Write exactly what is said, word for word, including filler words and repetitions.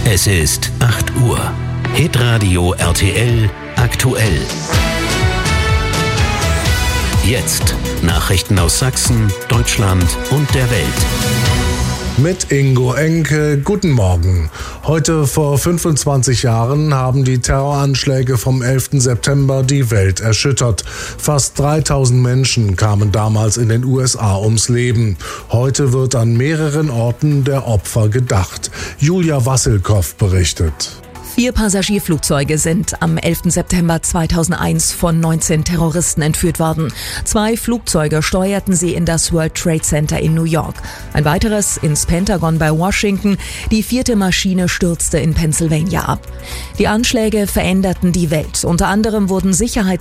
Es ist acht Uhr. Hitradio R T L aktuell. Jetzt Nachrichten aus Sachsen, Deutschland und der Welt. Mit Ingo Enke, guten Morgen. Heute vor fünfundzwanzig Jahren haben die Terroranschläge vom elften September die Welt erschüttert. Fast dreitausend Menschen kamen damals in den U S A ums Leben. Heute wird an mehreren Orten der Opfer gedacht. Julia Wassilkow berichtet. Vier Passagierflugzeuge sind am elften September zweitausendeins von neunzehn Terroristen entführt worden. Zwei Flugzeuge steuerten sie in das World Trade Center in New York. Ein weiteres ins Pentagon bei Washington. Die vierte Maschine stürzte in Pennsylvania ab. Die Anschläge veränderten die Welt. Unter anderem wurden Sicherheits